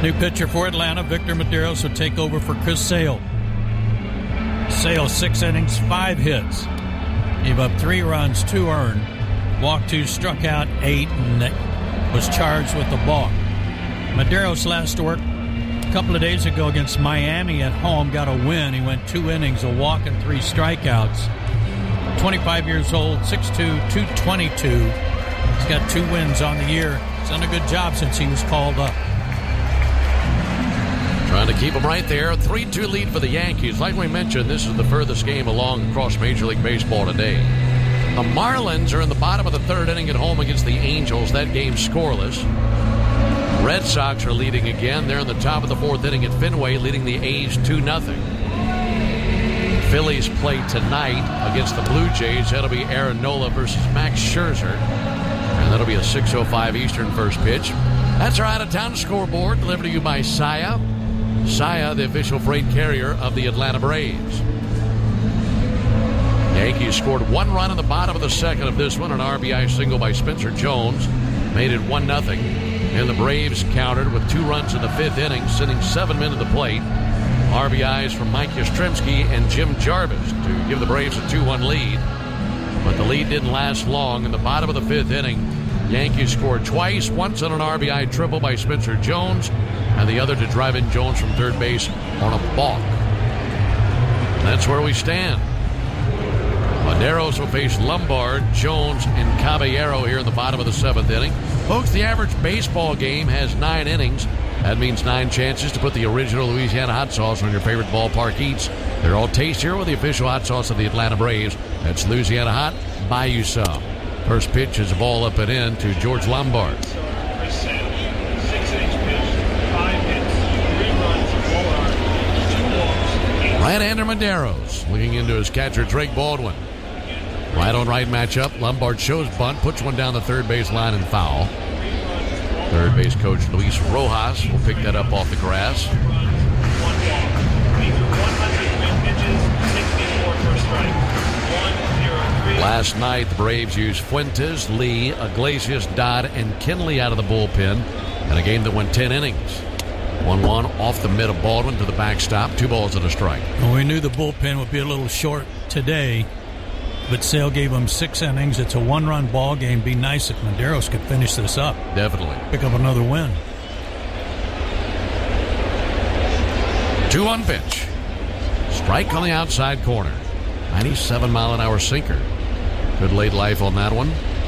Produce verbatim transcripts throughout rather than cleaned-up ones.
New pitcher for Atlanta, Victor Medeiros, will take over for Chris Sale. Sale, six innings, five hits. Gave up three runs, two earned. Walked two, struck out eight, and was charged with a balk. Medeiros last work a couple of days ago against Miami at home, got a win. He went two innings, a walk, and three strikeouts. twenty-five years old, six two, two twenty-two. He's got two wins on the year. He's done a good job since he was called up. Trying to keep them right there. three two lead for the Yankees. Like we mentioned, this is the furthest game along across Major League Baseball today. The Marlins are in the bottom of the third inning at home against the Angels. That game's scoreless. Red Sox are leading again. They're in the top of the fourth inning at Fenway, leading the A's two nothing. Phillies play tonight against the Blue Jays. That'll be Aaron Nola versus Max Scherzer. And that'll be a six oh five Eastern first pitch. That's our out-of-town scoreboard, delivered to you by Saia. Saia, the official freight carrier of the Atlanta Braves. Yankees scored one run in the bottom of the second of this one. An R B I single by Spencer Jones made it one nothing. And the Braves countered with two runs in the fifth inning, sending seven men to the plate. R B Is from Mike Yastrzemski and Jim Jarvis to give the Braves a two one lead. But the lead didn't last long. In the bottom of the fifth inning, Yankees scored twice, once on an R B I triple by Spencer Jones, and the other to drive in Jones from third base on a balk. That's where we stand. Medeiros will face Lombard, Jones, and Caballero here in the bottom of the seventh inning. Folks, the average baseball game has nine innings. That means nine chances to put the original Louisiana hot sauce on your favorite ballpark eats. They're all tastier with the official hot sauce of the Atlanta Braves. That's Louisiana Hot. Buy you some. First pitch is a ball up and in to George Lombard. Right-hander Medeiros looking into his catcher, Drake Baldwin. Right on right matchup. Lombard shows bunt, puts one down the third base line and foul. Third base coach Luis Rojas will pick that up off the grass. Last night, the Braves used Fuentes, Lee, Iglesias, Dodd, and Kinley out of the bullpen in a game that went ten innings. one one off the mid of Baldwin to the backstop. Two balls and a strike. Well, we knew the bullpen would be a little short today, but Sale gave them six innings. It's a one-run ball game. Be nice if Medeiros could finish this up. Definitely. Pick up another win. two one pitch. Strike on the outside corner. ninety-seven mile an hour sinker. Good late life on that one.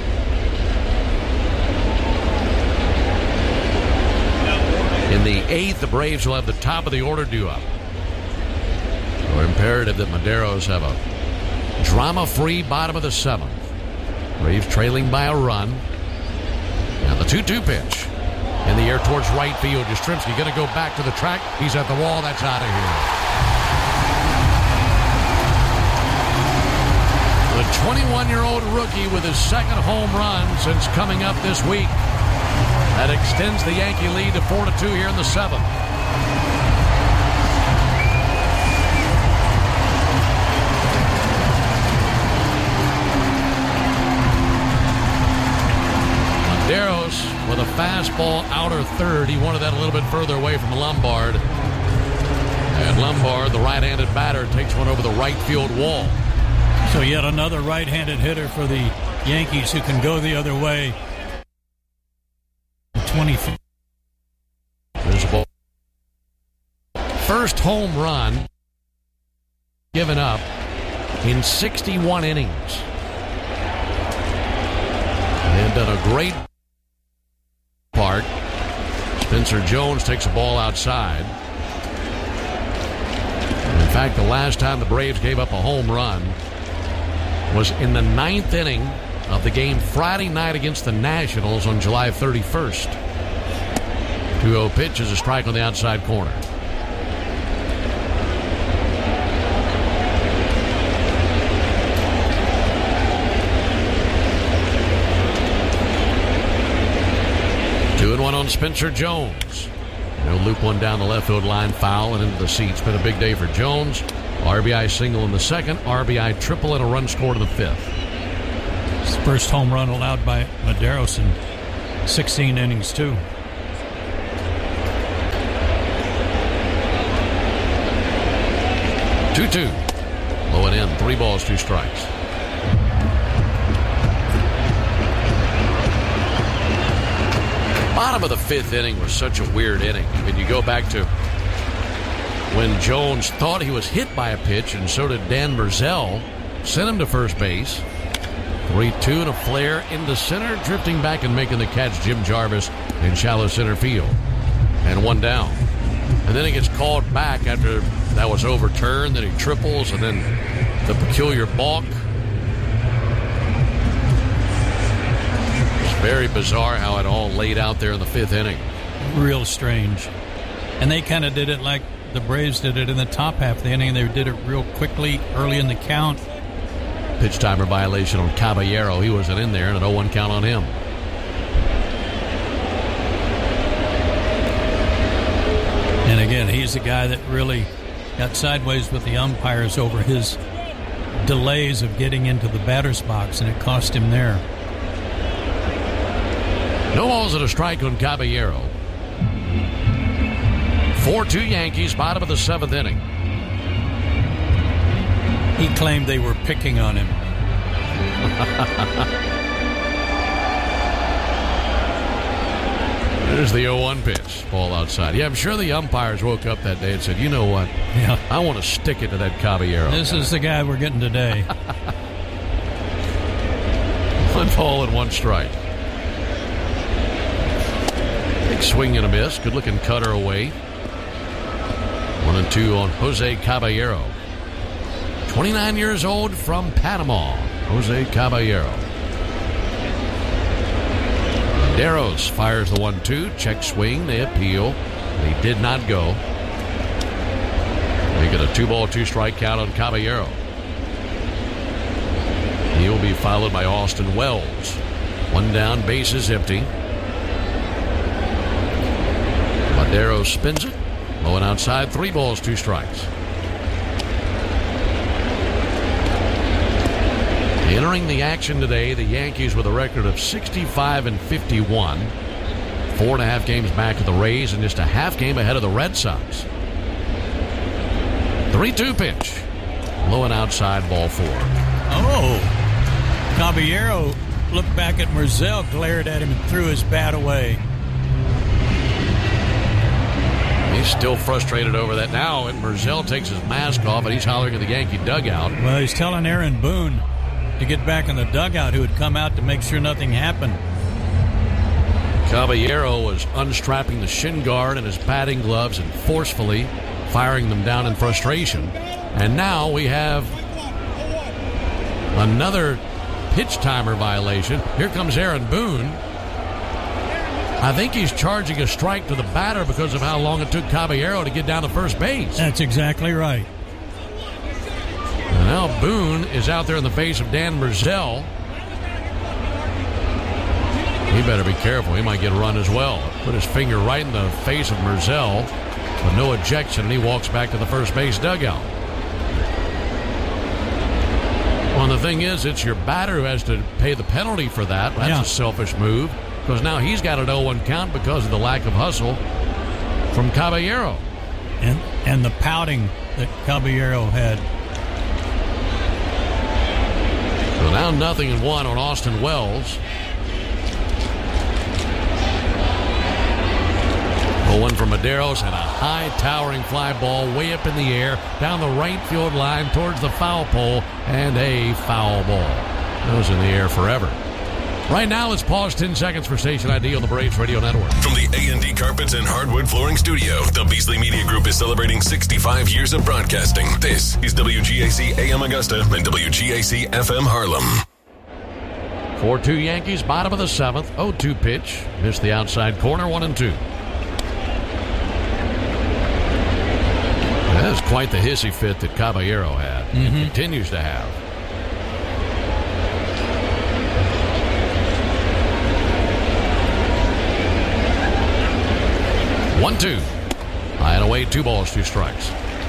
In the eighth, the Braves will have the top of the order due up. So imperative that Medeiros have a drama-free bottom of the seventh. Braves trailing by a run. And the two two pitch. In the air towards right field. Yastrzemski going to go back to the track. He's at the wall. That's out of here. The twenty-one-year-old rookie with his second home run since coming up this week. That extends the Yankee lead to four to two here in the seventh. Medeiros with a fastball outer third. He wanted that a little bit further away from Lombard. And Lombard, the right-handed batter, takes one over the right field wall. So yet another right-handed hitter for the Yankees who can go the other way. twenty feet. There's a ball. First home run given up in sixty-one innings. They've done a great part. Spencer Jones takes a ball outside. In fact, the last time the Braves gave up a home run was in the ninth inning of the game Friday night against the Nationals on July thirty-first. two oh pitch is a strike on the outside corner. Two and one on Spencer Jones. He'll loop one down the left field line, foul, and into the seats. Been a big day for Jones. R B I single in the second, R B I triple, and a run scored in the fifth. His first home run allowed by Medeiros in sixteen innings, too. two two. Low and in. Three balls, two strikes. Bottom of the fifth inning was such a weird inning. I mean, you go back to when Jones thought he was hit by a pitch, and so did Dan Merzel. Sent him to first base. three two and a flare into center, drifting back and making the catch, Jim Jarvis in shallow center field. And one down. And then he gets called back after that was overturned. Then he triples, and then the peculiar balk. It's very bizarre how it all laid out there in the fifth inning. Real strange. And they kind of did it like the Braves did it in the top half of the inning. They did it real quickly early in the count. Pitch timer violation on Caballero. He wasn't in there, and an oh one count on him. And again, he's the guy that really got sideways with the umpires over his delays of getting into the batter's box, and it cost him there. No balls and a strike on Caballero. four two Yankees, bottom of the seventh inning. He claimed they were picking on him. There's the oh one pitch. Ball outside. Yeah, I'm sure the umpires woke up that day and said, you know what? Yeah. I want to stick it to that Caballero. This is the guy we're getting today. One ball and one strike. Big swing and a miss. Good looking cutter away. One and two on Jose Caballero. twenty-nine years old from Panama. Jose Caballero. Deros fires the one two. Check swing. They appeal. They did not go. They get a two ball, two strike count on Caballero. He'll be followed by Austin Wells. One down, base is empty. Madero spins it. Low and outside, three balls, two strikes. Entering the action today, the Yankees with a record of sixty-five and fifty-one. Four and a half games back of the Rays and just a half game ahead of the Red Sox. three two pitch. Low and outside, ball four. Oh, Caballero looked back at Merzel, glared at him, and threw his bat away. He's still frustrated over that now, and Merzel takes his mask off, and he's hollering at the Yankee dugout. Well, he's telling Aaron Boone to get back in the dugout, who had come out to make sure nothing happened. Caballero was unstrapping the shin guard and his batting gloves and forcefully firing them down in frustration. And now we have another pitch timer violation. Here comes Aaron Boone. I think he's charging a strike to the batter because of how long it took Caballero to get down to first base. That's exactly right. And now Boone is out there in the face of Dan Merzel. He better be careful. He might get run as well. Put his finger right in the face of Merzel, but no ejection, and he walks back to the first base dugout. Well, the thing is, it's your batter who has to pay the penalty for that. That's yeah. a selfish move, because now he's got an oh one count because of the lack of hustle from Caballero. And, and the pouting that Caballero had. So now nothing and one on Austin Wells. oh one from Maderos and a high towering fly ball way up in the air down the right field line towards the foul pole, and a foul ball. Those in the air forever. Right now, let's pause ten seconds for Station I D on the Braves Radio Network. From the A and D Carpets and Hardwood Flooring Studio, the Beasley Media Group is celebrating sixty-five years of broadcasting. This is W G A C A M Augusta and W G A C F M Harlem. four two Yankees, bottom of the seventh. oh two pitch. Missed the outside corner, one and two. That is quite the hissy fit that Caballero had. Mm-hmm. And continues to have. One, two. High and away, two balls, two strikes.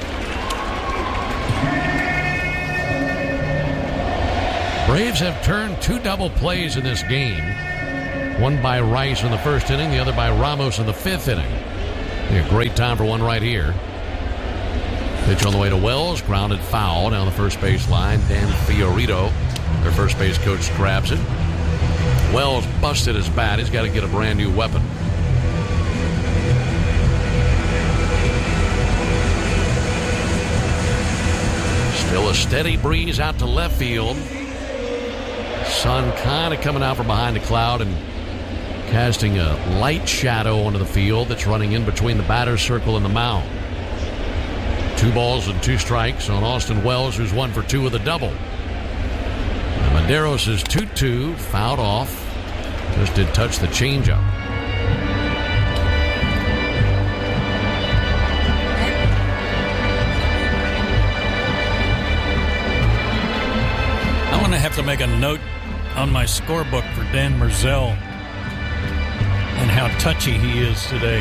Braves have turned two double plays in this game. One by Rice in the first inning, the other by Ramos in the fifth inning. A great time for one right here. Pitch on the way to Wells, grounded foul down the first base line. Dan Fiorito, their first base coach, grabs it. Wells busted his bat. He's got to get a brand new weapon. Still a steady breeze out to left field. Sun kind of coming out from behind the cloud and casting a light shadow onto the field that's running in between the batter's circle and the mound. Two balls and two strikes on Austin Wells, who's one for two with a double. And Maderos is two two, fouled off. Just did touch the changeup. I'm going to have to make a note on my scorebook for Dan Merzel and how touchy he is today.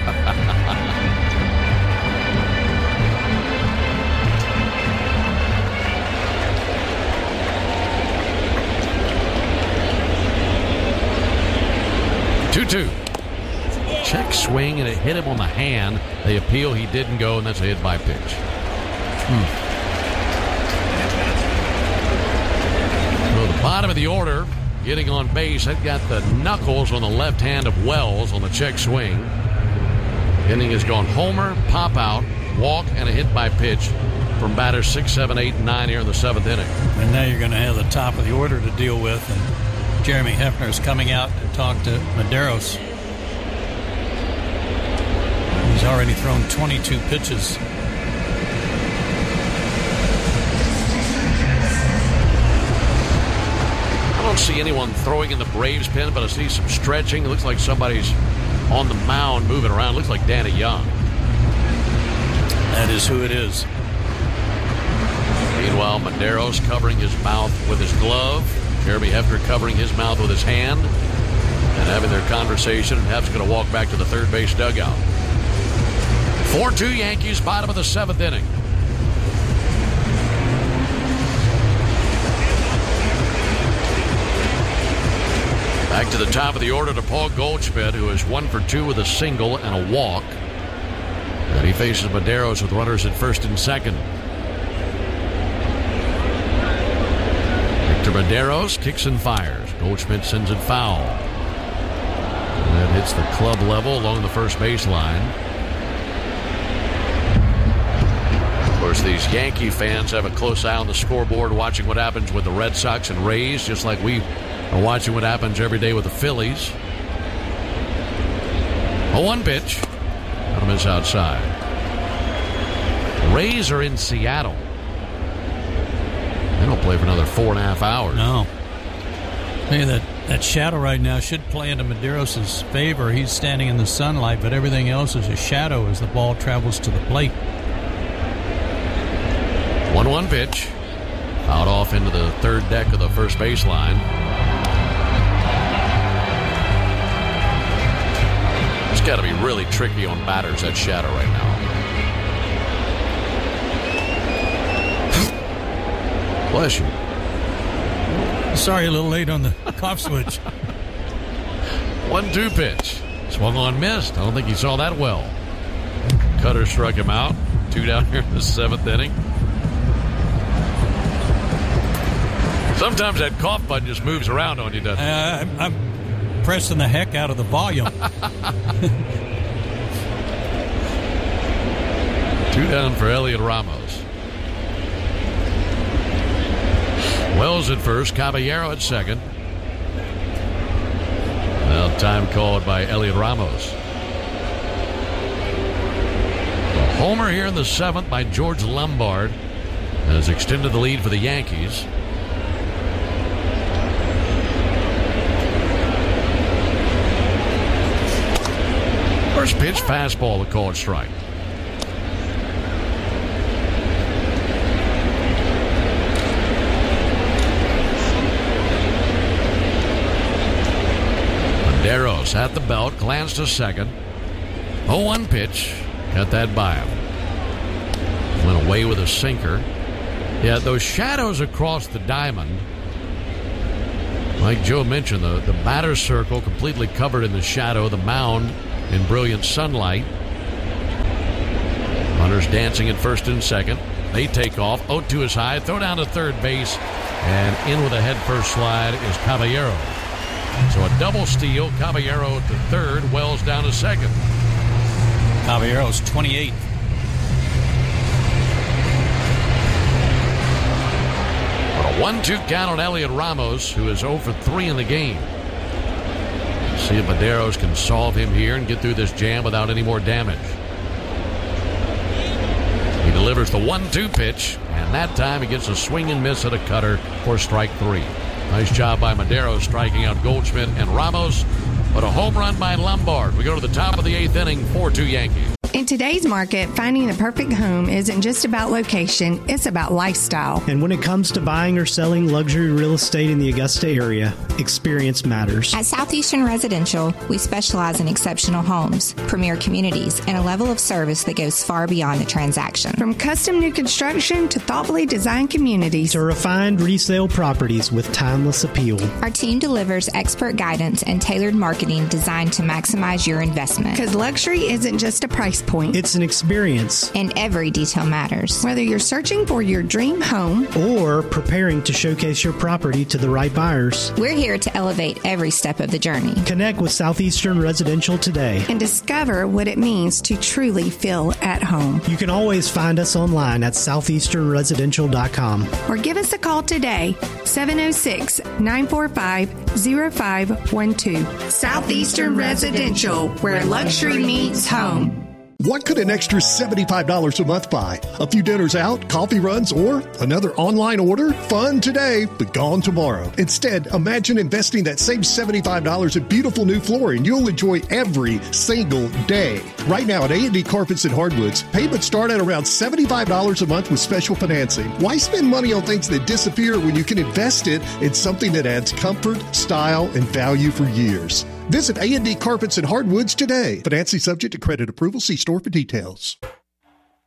two two. Check swing, and it hit him on the hand. They appeal. He didn't go, and that's a hit by pitch. Hmm. So the bottom of the order, getting on base. That got the knuckles on the left hand of Wells on the check swing. Inning has gone homer, pop out, walk, and a hit by pitch from batters six, seven, eight, and nine here in the seventh inning. And now you're going to have the top of the order to deal with, and Jeremy Hefner is coming out to talk to Maderos. He's already thrown twenty-two pitches. I don't see anyone throwing in the Braves pen, but I see some stretching. It looks like somebody's on the mound moving around. It looks like Danny Young. That is who it is. Meanwhile, Maderos covering his mouth with his glove. Jeremy Hefner covering his mouth with his hand and having their conversation. And Hef's going to walk back to the third base dugout. four two Yankees, bottom of the seventh inning. Back to the top of the order to Paul Goldschmidt, who is one for two with a single and a walk. And he faces Maderos with runners at first and second. Victor Maderos kicks and fires. Goldschmidt sends it foul. And that hits the club level along the first baseline. Of course, these Yankee fans have a close eye on the scoreboard, watching what happens with the Red Sox and Rays, just like we are watching what happens every day with the Phillies. A one pitch. Out miss outside. Rays are in Seattle. They don't play for another four and a half hours. No. Hey, that, that shadow right now should play into Maderos' favor. He's standing in the sunlight, but everything else is a shadow as the ball travels to the plate. one one pitch. Out off into the third deck of the first baseline. It's got to be really tricky on batters, that shadow right now. Bless you. Sorry, a little late on the cough switch. one two pitch. Swung on, missed. I don't think he saw that well. Cutter struck him out. Two down here in the seventh inning. Sometimes that cough button just moves around on you, doesn't it? Uh, I'm, I'm pressing the heck out of the volume. Two down for Elliot Ramos. Wells at first, Caballero at second. Now time called by Elliot Ramos. A homer here in the seventh by George Lombard has extended the lead for the Yankees. First pitch, fastball, the called strike. Maderos at the belt, glanced to second. oh one pitch, got that by him. Went away with a sinker. Yeah, those shadows across the diamond, like Joe mentioned, the, the batter's circle completely covered in the shadow, the mound in brilliant sunlight. Runners dancing at first and second. They take off. oh two is high. Throw down to third base. And in with a head-first slide is Caballero. So a double steal. Caballero to third. Wells down to second. Caballero's twenty-eighth. A one two count on Elliot Ramos, who is oh for three in the game. See if Medeiros can solve him here and get through this jam without any more damage. He delivers the one two pitch, and that time he gets a swing and miss at a cutter for strike three. Nice job by Medeiros striking out Goldschmidt and Ramos, but a home run by Lombard. We go to the top of the eighth inning, four two Yankees. In today's market, finding the perfect home isn't just about location, it's about lifestyle. And when it comes to buying or selling luxury real estate in the Augusta area, experience matters. At Southeastern Residential, we specialize in exceptional homes, premier communities, and a level of service that goes far beyond the transaction. From custom new construction to thoughtfully designed communities to refined resale properties with timeless appeal. Our team delivers expert guidance and tailored marketing designed to maximize your investment. Because luxury isn't just a price point. It's an experience. And every detail matters. Whether you're searching for your dream home or preparing to showcase your property to the right buyers, we're here to elevate every step of the journey. Connect with Southeastern Residential today and discover what it means to truly feel at home. You can always find us online at southeastern residential dot com or give us a call today, seven oh six, nine four five, oh five one two. Southeastern Residential, where luxury meets home. What could an extra seventy-five dollars a month buy? A few dinners out, coffee runs, or another online order? Fun today, but gone tomorrow. Instead, imagine investing that same seventy-five dollars in beautiful new flooring you'll enjoy every single day. Right now at A and D Carpets and Hardwoods, payments start at around seventy-five dollars a month with special financing. Why spend money on things that disappear when you can invest it in something that adds comfort, style, and value for years? Visit A and D Carpets and Hardwoods today. Financing subject to credit approval. See store for details.